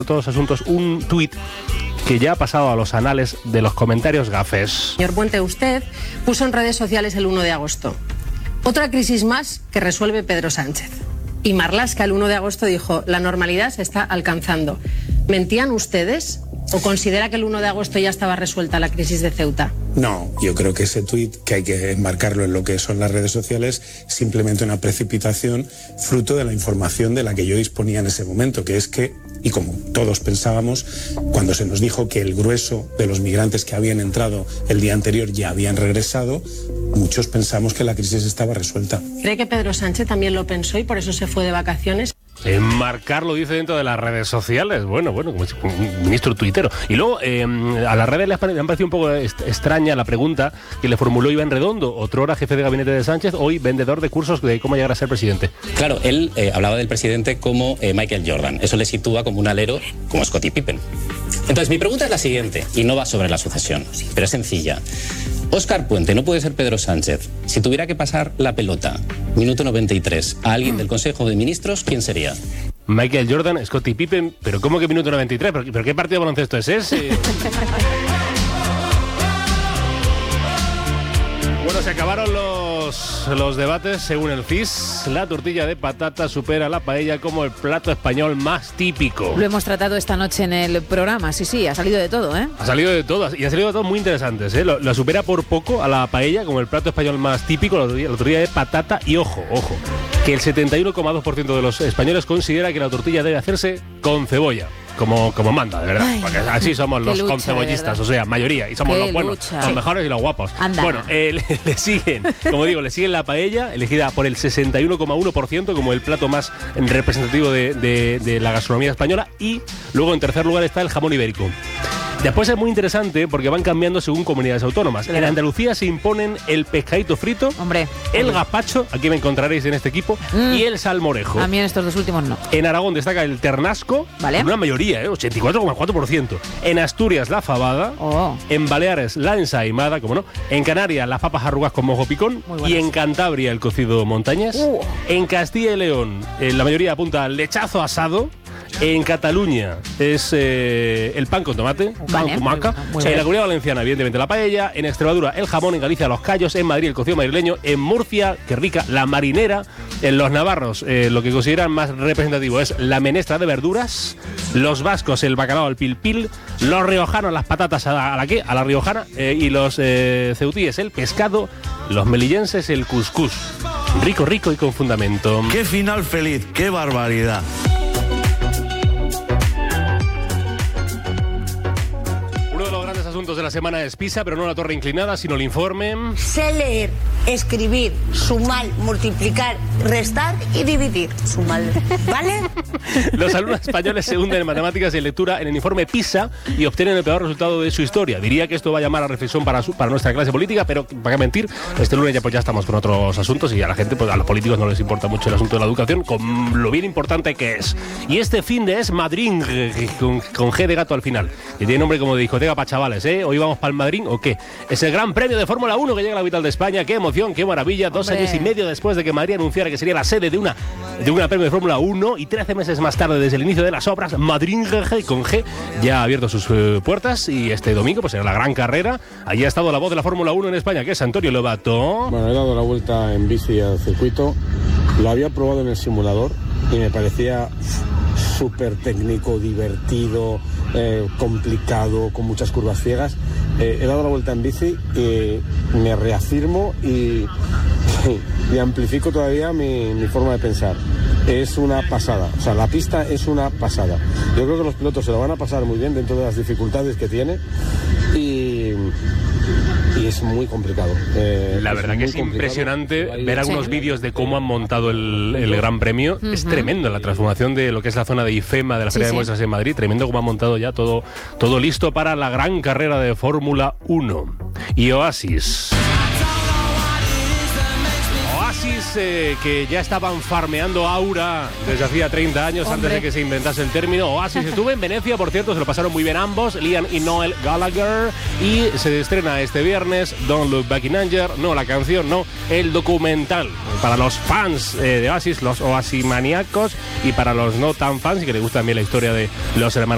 Todos los asuntos, un tuit que ya ha pasado a los anales de los comentarios gafes. Señor Puente, usted puso en redes sociales el 1 de agosto. Otra crisis más que resuelve Pedro Sánchez. Y Marlaska el 1 de agosto dijo, la normalidad se está alcanzando. ¿Mentían ustedes o considera que el 1 de agosto ya estaba resuelta la crisis de Ceuta? No, yo creo que ese tuit, que hay que enmarcarlo en lo que son las redes sociales, simplemente una precipitación fruto de la información de la que yo disponía en ese momento, que es que, y como todos pensábamos, cuando se nos dijo que el grueso de los migrantes que habían entrado el día anterior ya habían regresado, muchos pensamos que la crisis estaba resuelta. ¿Cree que Pedro Sánchez también lo pensó y por eso se fue de vacaciones? Enmarcarlo, dice, dentro de las redes sociales. Bueno, como si un ministro tuitero. Y luego, a las redes le han parecido un poco extraña la pregunta que le formuló Iván Redondo, otrora jefe de gabinete de Sánchez, hoy vendedor de cursos de cómo llegar a ser presidente. Claro, él hablaba del presidente como Michael Jordan. Eso le sitúa como un alero como Scottie Pippen. Entonces, mi pregunta es la siguiente, y no va sobre la sucesión, pero es sencilla. Óscar Puente no puede ser Pedro Sánchez. Si tuviera que pasar la pelota, minuto 93, a alguien del Consejo de Ministros, ¿quién sería? Michael Jordan, Scottie Pippen, pero ¿cómo que minuto 93? ¿Pero qué partido de baloncesto es ese? Bueno, se acabaron los debates. Según el CIS, la tortilla de patata supera la paella como el plato español más típico. Lo hemos tratado esta noche en el programa, sí, ha salido de todo, ¿eh? Ha salido de todo, y ha salido de todo muy interesantes, ¿eh? La supera por poco a la paella como el plato español más típico, la tortilla de patata, y ojo, que el 71,2% de los españoles considera que la tortilla debe hacerse con cebolla. Como manda, de verdad. Porque así somos los concebollistas, o sea, mayoría. Y somos los buenos, los mejores y los guapos. Anda. Bueno, le siguen, como digo, le siguen la paella, elegida por el 61,1% como el plato más representativo de la gastronomía española. Y luego, en tercer lugar, está el jamón ibérico. Después es muy interesante porque van cambiando según comunidades autónomas. En Andalucía se imponen el pescadito frito, el gazpacho, aquí me encontraréis en este equipo, y el salmorejo. A mí en estos dos últimos no. En Aragón destaca el ternasco, con una mayoría, 84,4%. En Asturias la fabada, en Baleares la ensaimada, como no. En Canarias las papas arrugas con mojo picón, y en Cantabria el cocido montañés. En Castilla y León la mayoría apunta al lechazo asado. En Cataluña es el pan con tomate, pan con maca. En la Comunidad Valenciana, evidentemente, la paella. En Extremadura, el jamón. En Galicia, los callos. En Madrid, el cocido madrileño. En Murcia, qué rica, la marinera. En los navarros, lo que consideran más representativo es la menestra de verduras. Los vascos, el bacalao al pil pil. Los riojanos, las patatas a la riojana. Y los ceutíes, el pescado. Los melillenses, el cuscús. Rico y con fundamento. ¡Qué final feliz! ¡Qué barbaridad! Asuntos de la semana es PISA, pero no la torre inclinada, sino el informe. Sé leer, escribir, sumar, multiplicar, restar y dividir. Sumar, ¿vale? Los alumnos españoles se hunden en matemáticas y en lectura en el informe PISA y obtienen el peor resultado de su historia. Diría que esto va a llamar a reflexión para nuestra clase política, pero para qué mentir, este lunes ya estamos con otros asuntos y a la gente, a los políticos no les importa mucho el asunto de la educación, con lo bien importante que es. Y este fin de es Madrid, con G de gato al final, que tiene nombre como de discoteca para chavales, ¿eh? ¿Hoy vamos para el Madrid o qué? Es el Gran Premio de Fórmula 1 que llega a la capital de España. ¡Qué emoción, qué maravilla! 2 años y medio después de que Madrid anunciara que sería la sede de una premio de Fórmula 1 y 13 meses más tarde, desde el inicio de las obras, Madrid con G ya ha abierto sus puertas y este domingo pues será la gran carrera. Allí ha estado la voz de la Fórmula 1 en España, que es Antonio Lobato. Bueno, he dado la vuelta en bici al circuito. Lo había probado en el simulador y me parecía súper técnico, divertido, complicado, con muchas curvas ciegas. He dado la vuelta en bici y me reafirmo y amplifico todavía mi forma de pensar. Es una pasada, o sea, la pista es una pasada. Yo creo que los pilotos se lo van a pasar muy bien dentro de las dificultades que tiene y es muy complicado. La verdad que es impresionante ver algunos vídeos de cómo han montado el Gran Premio. Es tremendo la transformación de lo que es la zona de IFEMA de la Feria de Muestras en Madrid. Tremendo cómo han montado ya todo listo para la gran carrera de Fórmula 1. Y Oasis, que ya estaban farmeando Aura desde hacía 30 años, antes de que se inventase el término. Oasis estuvo en Venecia, por cierto, se lo pasaron muy bien ambos, Liam y Noel Gallagher, y se estrena este viernes Don't Look Back in Anger, no la canción, no, el documental, para los fans de Oasis, los oasimaniacos, y para los no tan fans y que les gusta también la historia de los hermanos